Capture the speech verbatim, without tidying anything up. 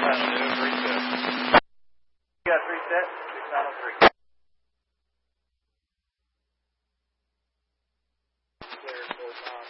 You got three sets? Six out of three. Clear, four, five.